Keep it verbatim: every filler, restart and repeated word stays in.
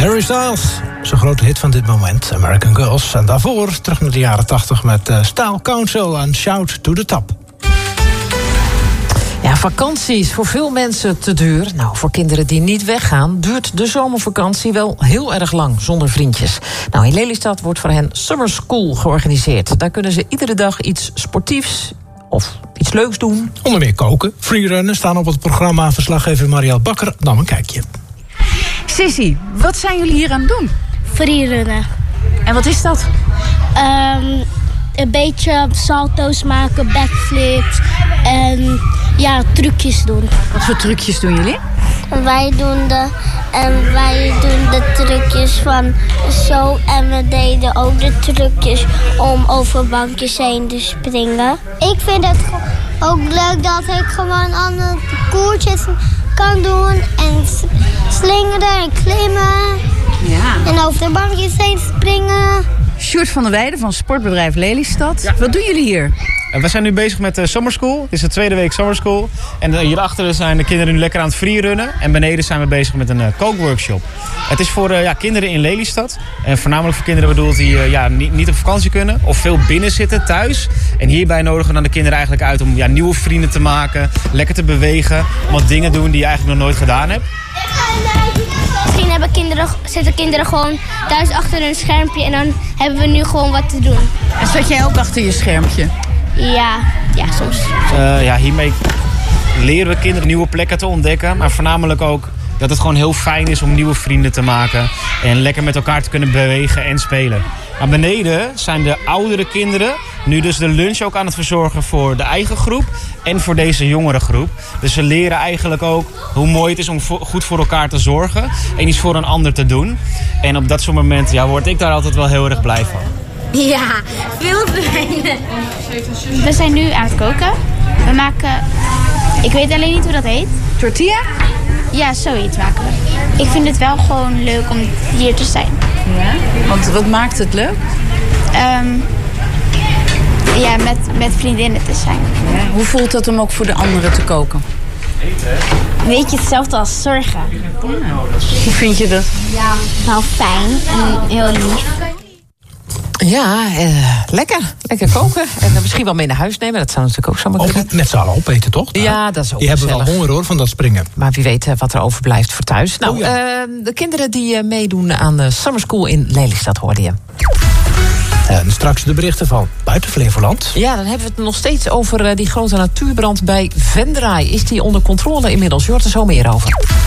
Harry Styles, zijn grote hit van dit moment, American Girls. En daarvoor terug naar de jaren tachtig met uh, Style Council en Shout to the Top. Ja, vakantie is voor veel mensen te duur. Nou, voor kinderen die niet weggaan, duurt de zomervakantie wel heel erg lang zonder vriendjes. Nou, in Lelystad wordt voor hen Summer School georganiseerd. Daar kunnen ze iedere dag iets sportiefs of iets leuks doen. Onder meer koken, freerunnen staan op het programma. Verslaggever Marielle Bakker nam een kijkje. Sissy, wat zijn jullie hier aan het doen? Freerunnen. En wat is dat? Um, een beetje salto's maken, backflips en ja, trucjes doen. Wat voor trucjes doen jullie? Wij doen de, en wij doen de trucjes van zo en we deden ook de trucjes om over bankjes heen te springen. Ik vind het ook leuk dat ik gewoon andere koertjes kan doen en slingeren en klimmen. Ja. En over de bankjes heen springen. Sjoerd van der Weijden van sportbedrijf Lelystad. Ja. Wat doen jullie hier? We zijn nu bezig met de Summer School. Het is de tweede week Summer School. En hierachter zijn de kinderen nu lekker aan het freerunnen. En beneden zijn we bezig met een uh, kookworkshop. Het is voor uh, ja, kinderen in Lelystad. En voornamelijk voor kinderen bedoeld die uh, ja, niet, niet op vakantie kunnen. Of veel binnen zitten thuis. En hierbij nodigen we dan de kinderen eigenlijk uit om ja, nieuwe vrienden te maken. Lekker te bewegen. Om wat dingen te doen die je eigenlijk nog nooit gedaan hebt. Misschien hebben kinderen, zitten kinderen gewoon thuis achter een schermpje. En dan hebben we nu gewoon wat te doen. En zat jij ook achter je schermpje? Ja, ja soms. Uh, ja, hiermee leren we kinderen nieuwe plekken te ontdekken. Maar voornamelijk ook dat het gewoon heel fijn is om nieuwe vrienden te maken. En lekker met elkaar te kunnen bewegen en spelen. Maar beneden zijn de oudere kinderen nu dus de lunch ook aan het verzorgen voor de eigen groep. En voor deze jongere groep. Dus ze leren eigenlijk ook hoe mooi het is om goed voor elkaar te zorgen. En iets voor een ander te doen. En op dat soort momenten ja, word ik daar altijd wel heel erg blij van. Ja, veel fijner. We zijn nu aan het koken. We maken, ik weet alleen niet hoe dat heet. Tortilla? Ja, zoiets maken we. Ik vind het wel gewoon leuk om hier te zijn. Ja? Want wat maakt het leuk? Um, ja, met, met vriendinnen te zijn. Ja, hoe voelt dat om ook voor de anderen te koken? Weet je, hetzelfde als zorgen. Ja. Hoe vind je dat? Ja, nou fijn en heel lief. Ja, eh, lekker. Lekker koken. En uh, misschien wel mee naar huis nemen. Dat zou natuurlijk ook zomaar kunnen. Of met z'n allen opeten, toch? Nou, ja, dat is ook die gezellig. hebben wel honger hoor, van dat springen. Maar wie weet uh, wat er overblijft voor thuis. Nou, oh, ja. uh, de kinderen die uh, meedoen aan de Summer School in Lelystad hoorde je. En straks de berichten van buiten Flevoland. Ja, dan hebben we het nog steeds over uh, die grote natuurbrand bij Venray. Is die onder controle inmiddels? Je hoort er zo meer over.